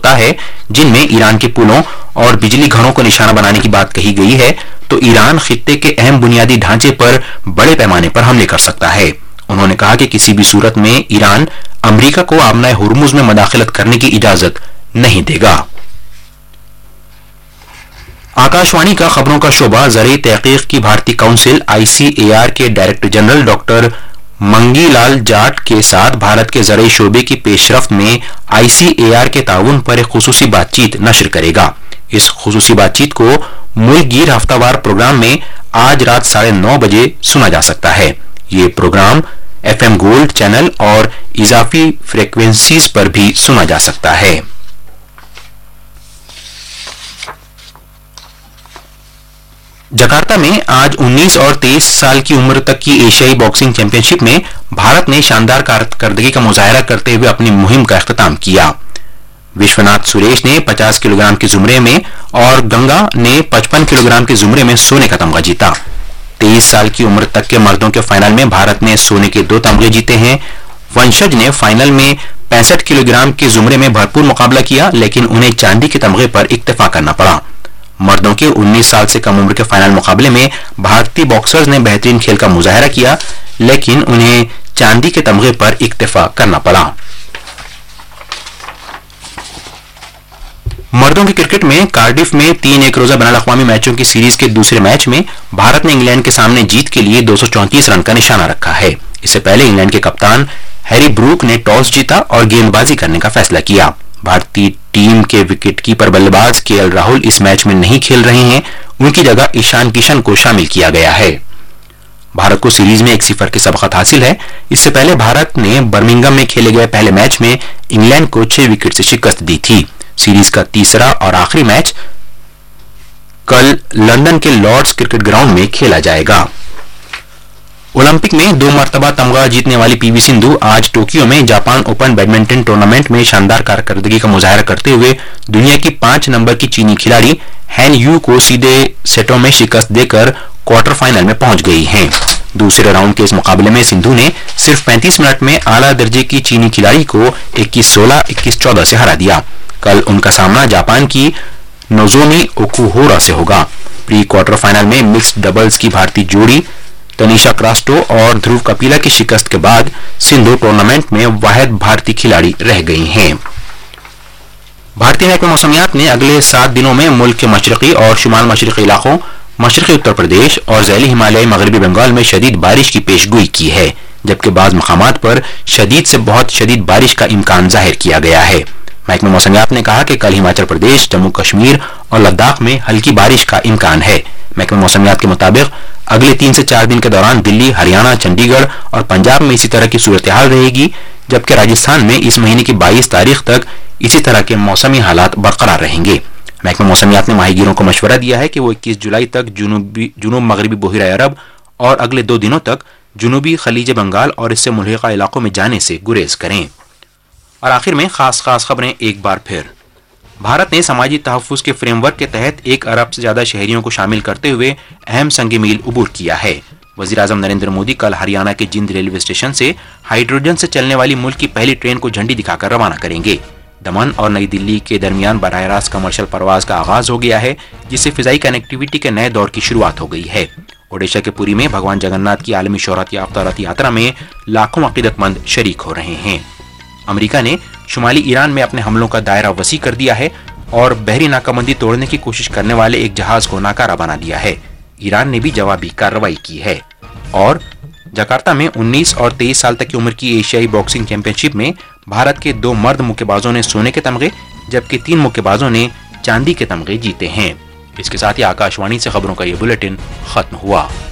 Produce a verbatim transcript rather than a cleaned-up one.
होता है, जिनमें ईरान के पुलों और बिजली घरों को निशाना बनाने की बात कही गई है, तो ईरान खित्ते के अहम बुनियादी ढांचे पर बड़े पैमाने पर हमले कर सकता है। उन्होंने कहा कि किसी भी सूरत में ईरान अमेरिका को आबनाए हुर्मुज में मदाखलत करने की इजाजत नहीं देगा। आकाशवाणी का खबरों का शोबा ज़रिए तहकीक की भारतीय council I C A R के director general doctor Mangilal Jat के साथ भारत के ज़रिए शोबे की पेशरफ्त में आई सी ए आर के ताउन पर एक खुसूसी बातचीत नश्र करेगा। इस खुसूसी बातचीत को मुल्क गिर हफ्तावार प्रोग्राम में आज रात साढ़े नौ बजे सुना जा सकता है। ये programme F M gold channel और इजाफी फ्रीक्वेंसीज पर भी सुना जा सकता है। जकार्ता में आज उन्नीस और तेईस साल की उम्र तक की एशियाई बॉक्सिंग चैंपियनशिप में भारत ने शानदार कारकर्दगी का मुजाहरा करते हुए अपनी मुहिम का अख्ताम किया। विश्वनाथ सुरेश ने पचास किलोग्राम के जुमरे में और गंगा ने पचपन किलोग्राम के जुमरे में सोने का तमगा जीता। तेईस साल की उम्र तक के मर्दों के फाइनल में भारत ने सोने के दो तमगे जीते हैं। वंशज ने फाइनल में पैंसठ किलोग्राम के जुमरे में भरपूर मुकाबला किया, लेकिन उन्हें चांदी के तमगे पर इक्तफा करना पड़ा। मर्दों के उन्नीस साल से कम उम्र के फाइनल मुकाबले में भारतीय बॉक्सर्स ने बेहतरीन खेल का मुजाहरा किया, लेकिन उन्हें चांदी के तमगे पर इक्तफा करना पड़ा। मर्दों की क्रिकेट में कार्डिफ में तीन एक रोजा बैनुल अक़वामी मैचों की सीरीज के दूसरे मैच में भारत ने इंग्लैंड के सामने जीत के लिए दो सौ चौंतीस रन का निशाना रखा है। इससे पहले इंग्लैंड के कप्तान हैरी ब्रूक ने टॉस जीता और गेंदबाजी करने का फैसला किया। भारतीय टीम के विकेटकीपर बल्लेबाज के एल राहुल इस मैच में नहीं खेल रहे हैं, उनकी जगह ईशान किशन को शामिल किया गया है। भारत को सीरीज में एक सिफर की सबकत हासिल है। इससे पहले भारत ने बर्मिंघम में खेले गए पहले मैच में इंग्लैंड को छह विकेट से शिकस्त दी थी। सीरीज का तीसरा और आखिरी मैच कल लंदन के लॉर्ड्स क्रिकेट ग्राउंड में खेला जाएगा। ओलंपिक में दो मरतबा तमगा जीतने वाली पीवी सिंधु आज टोक्यो में जापान ओपन बैडमिंटन टूर्नामेंट में शानदार कारकर्दगी का मुजाहरा करते हुए दुनिया की पांच नंबर की चीनी खिलाड़ी हैन यू को सीधे सेटों में शिकस्त देकर क्वार्टर फाइनल में पहुंच गई हैं। दूसरे राउंड के इस मुकाबले में सिंधु ने सिर्फ पैंतीस मिनट में आला दर्जे की चीनी खिलाड़ी को इक्कीस सोलह इक्कीस चौदह से हरा दिया। कल उनका सामना जापान की नोजोमी ओकुहोरा से होगा। प्री क्वार्टर फाइनल में मिक्स्ड डबल्स की भारतीय जोड़ी तनीषा क्रास्टो और ध्रुव कपिला की शिकस्त के बाद सिंधु टूर्नामेंट में वाहिद भारतीय खिलाड़ी रह गई हैं। भारतीय महकमा मौसमियात ने अगले सात दिनों में मुल्क के मशरकी और शुमाल मशरकी इलाकों, मशरकी उत्तर प्रदेश और ज़ैली हिमालय मगरबी बंगाल में शदीद बारिश की पेशगोई की है, जबकि बाज़ मकामात पर शदीद से बहुत शदीद बारिश का इम्कान जाहिर किया गया है। महकमा मौसमियात ने कहा कि कल हिमाचल प्रदेश, जम्मू कश्मीर और लद्दाख में हल्की बारिश का इम्कान है। महकमा मौसमियात के मुताबिक अगले तीन से चार दिन के दौरान दिल्ली, हरियाणा, चंडीगढ़ और पंजाब में इसी तरह की सूरत हाल रहेगी, जबकि राजस्थान में इस महीने की बाईस तारीख तक इसी तरह के मौसमी हालात बरकरार रहेंगे। महकमा मौसमियात ने माहीगीरों को मशवरा दिया है कि वो इक्कीस जुलाई तक जुनूबी जुनूब मगरबी बहिरा अरब और अगले दो दिनों तक जुनूबी खलीज बंगाल और इससे मुल्हिका इलाकों में जाने से गुरेज करें। और आखिर में खास खास खबरें एक बार फिर। भारत ने समाजी तहफ़्फ़ुज़ के फ्रेमवर्क के तहत एक अरब से ज्यादा शहरियों को शामिल करते हुए अहम संग मील उबूर किया है। वज़ीर आज़म नरेंद्र मोदी कल हरियाणा के जिंद रेलवे स्टेशन से हाइड्रोजन से चलने वाली मुल्क की पहली ट्रेन को झंडी दिखाकर रवाना करेंगे। दमन और नई दिल्ली के दरमियान बराह रास्त कमर्शियल परवाज का आगाज हो गया है, जिससे फिजाई कनेक्टिविटी के नए दौर की शुरुआत हो गई है। ओडिशा के पुरी में भगवान जगन्नाथ की आलमी शोहरत याफ्ता रथ यात्रा में लाखों अकीदतमंद शरीक हो रहे हैं। अमेरिका ने शुमाली ईरान में अपने हमलों का दायरा वसी कर दिया है और बहरी नाकाबंदी तोड़ने की कोशिश करने वाले एक जहाज को नाकारा बना दिया है। ईरान ने भी जवाबी कार्रवाई की है। और जकार्ता में उन्नीस और तेईस साल तक की उम्र की एशियाई बॉक्सिंग चैंपियनशिप में भारत के दो मर्द मुक्केबाजों ने सोने के तमगे जबकि तीन मुक्केबाजों ने चांदी के तमगे जीते हैं। इसके साथ ही आकाशवाणी से खबरों का ये बुलेटिन खत्म हुआ।